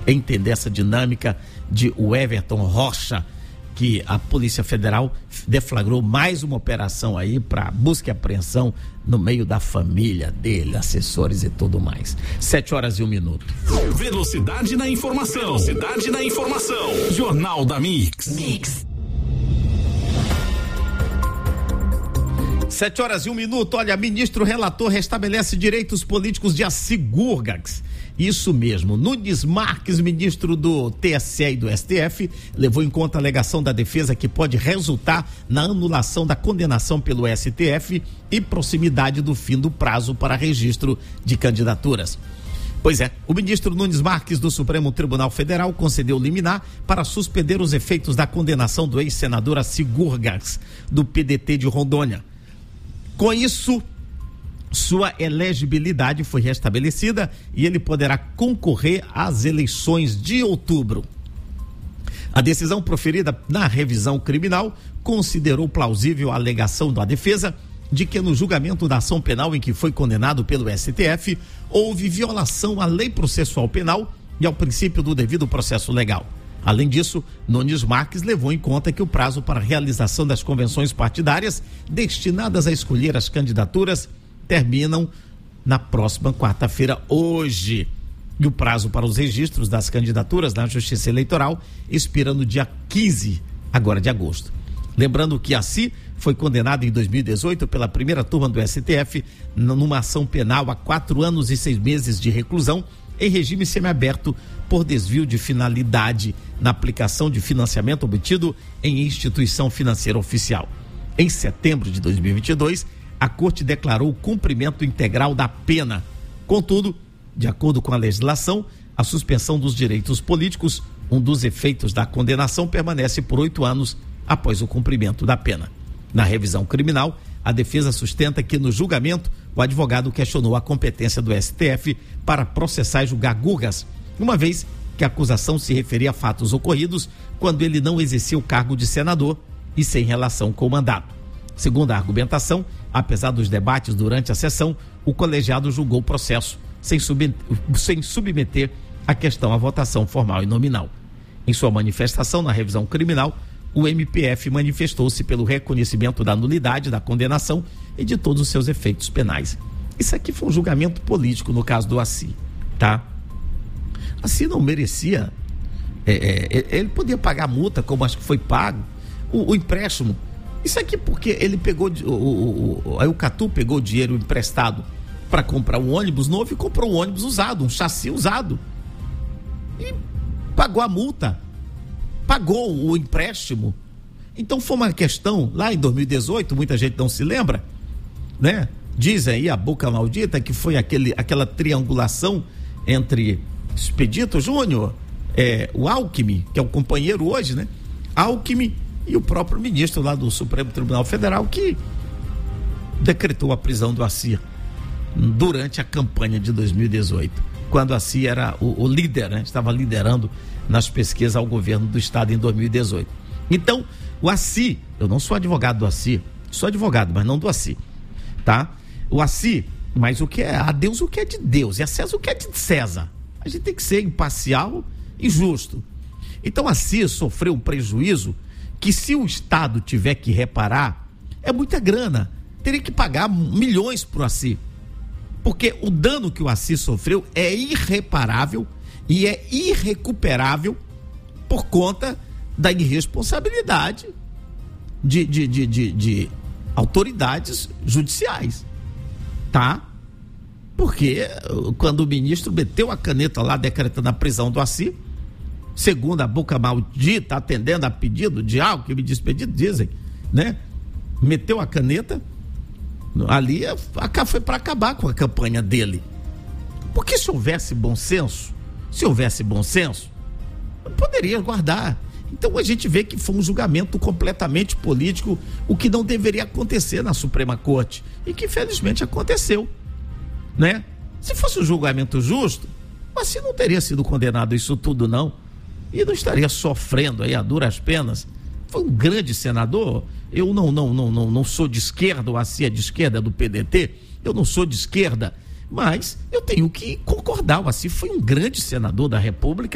entender essa dinâmica de o Everton Rocha, que a Polícia Federal deflagrou mais uma operação aí para busca e apreensão no meio da família dele, assessores e tudo mais. 7h01. Velocidade na informação. Velocidade na informação. Jornal da Mix. 7h01. Olha, ministro relator restabelece direitos políticos de Assi Gurgax. Isso mesmo, Nunes Marques, ministro do TSE e do STF, levou em conta a alegação da defesa que pode resultar na anulação da condenação pelo STF e proximidade do fim do prazo para registro de candidaturas. Pois é, o ministro Nunes Marques do Supremo Tribunal Federal concedeu liminar para suspender os efeitos da condenação do ex-senador Assi Gurgax, do PDT de Rondônia. Com isso, sua elegibilidade foi restabelecida e ele poderá concorrer às eleições de outubro. A decisão proferida na revisão criminal considerou plausível a alegação da defesa de que no julgamento da ação penal em que foi condenado pelo STF, houve violação à lei processual penal e ao princípio do devido processo legal. Além disso, Nunes Marques levou em conta que o prazo para a realização das convenções partidárias destinadas a escolher as candidaturas terminam na próxima quarta-feira, hoje. E o prazo para os registros das candidaturas na Justiça Eleitoral expira no dia 15, agora de agosto. Lembrando que Assi foi condenado em 2018 pela primeira turma do STF numa ação penal a 4 anos e 6 meses de reclusão em regime semiaberto por desvio de finalidade na aplicação de financiamento obtido em instituição financeira oficial. Em setembro de 2022, a Corte declarou o cumprimento integral da pena. Contudo, de acordo com a legislação, a suspensão dos direitos políticos, um dos efeitos da condenação, permanece por 8 anos após o cumprimento da pena. Na revisão criminal, a defesa sustenta que no julgamento o advogado questionou a competência do STF para processar e julgar Gurgax, uma vez que a acusação se referia a fatos ocorridos quando ele não exercia o cargo de senador e sem relação com o mandato. Segundo a argumentação, apesar dos debates durante a sessão, o colegiado julgou o processo sem submeter a questão à votação formal e nominal. Em sua manifestação na revisão criminal, o MPF manifestou-se pelo reconhecimento da nulidade da condenação e de todos os seus efeitos penais. Isso aqui foi um julgamento político no caso do Assi, tá? Assi não merecia, ele podia pagar a multa, como acho que foi pago, o empréstimo. Isso aqui porque ele pegou, aí o Catu pegou dinheiro emprestado para comprar um ônibus novo e comprou um ônibus usado, um chassi usado. E pagou a multa, pagou o empréstimo. Então foi uma questão, lá em 2018, muita gente não se lembra, né? Dizem aí a boca maldita que foi aquela triangulação entre Expedito Júnior, o Alckmin, que é o companheiro hoje, né? Alckmin e o próprio ministro lá do Supremo Tribunal Federal que decretou a prisão do Assi durante a campanha de 2018, quando Assi era o líder, né? Estava liderando nas pesquisas ao governo do estado em 2018. Então, o Assi, eu não sou advogado do Assi, sou advogado, mas não do Assi, tá? O Assi, mas o que é a Deus, o que é de Deus, e a César o que é de César. A gente tem que ser imparcial e justo. Então, Assi sofreu um prejuízo que, se o Estado tiver que reparar, é muita grana. Teria que pagar milhões pro Assi. Porque o dano que o Assi sofreu é irreparável e é irrecuperável por conta da irresponsabilidade de autoridades judiciais, tá? Porque quando o ministro meteu a caneta lá decretando a prisão do Assi, segundo a boca maldita, atendendo a pedido de algo que me despedido, dizem, né? Meteu a caneta ali, foi para acabar com a campanha dele. Porque se houvesse bom senso, poderia guardar. Então a gente vê que foi um julgamento completamente político, o que não deveria acontecer na Suprema Corte e que infelizmente aconteceu, né? Se fosse um julgamento justo, Assi não teria sido condenado a isso tudo, não, e não estaria sofrendo aí a duras penas. Foi um grande senador. Eu não sou de esquerda, o Assi é de esquerda, é do PDT, eu não sou de esquerda, mas eu tenho que concordar, o Assi foi um grande senador da República.